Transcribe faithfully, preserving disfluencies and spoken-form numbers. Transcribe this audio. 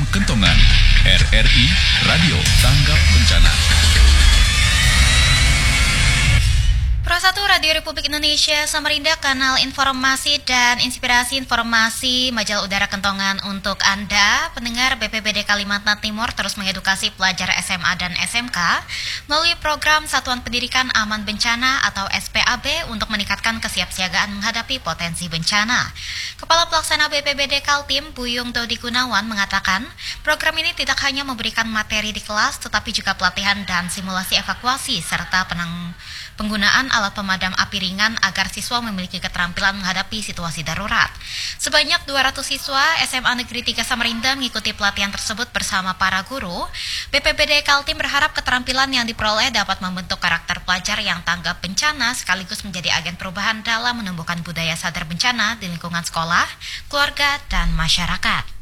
Kentongan. R R I Radio Tanggap Bencana. Pro satu Radio Republik Indonesia Samarinda, kanal informasi dan inspirasi informasi Majalah Udara Kentongan untuk Anda. Pendengar, B P B D Kalimantan Timur terus mengedukasi pelajar S M A dan S M K melalui program Satuan Pendidikan Aman Bencana atau S P A B untuk meningkatkan kesiapsiagaan menghadapi potensi bencana. Kepala Pelaksana B P B D Kaltim, Buyung Dodi Gunawan, mengatakan program ini tidak hanya memberikan materi di kelas tetapi juga pelatihan dan simulasi evakuasi serta penang penggunaan alat pemadam api ringan agar siswa memiliki keterampilan menghadapi situasi darurat. Sebanyak dua ratus siswa S M A Negeri tiga Samarinda mengikuti pelatihan tersebut bersama para guru. B P B D Kaltim berharap keterampilan yang diperoleh dapat membentuk karakter pelajar yang tanggap bencana sekaligus menjadi agen perubahan dalam menumbuhkan budaya sadar bencana di lingkungan sekolah, keluarga, dan masyarakat.